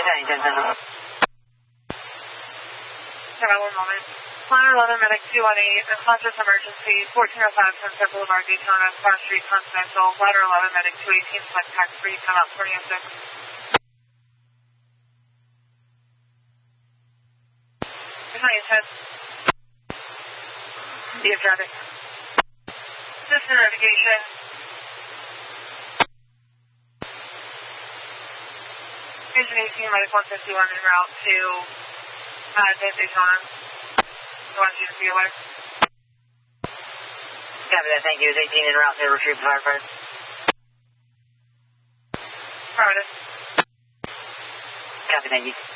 One moment. Ladder 11, Medic 218, unconscious emergency, 1405 Sunset Boulevard, Daytona, Star Street, Continental. Ladder 11, Medic 218, select tax-free, come out 2006. Behind head. Be traffic. System navigation. Engine 18, Medic 151 en route to Daytona. I want you to be aware. Copy that, thank you. Is 18 en route to retrieve the firefighter. Affirmative. Copy, thank you.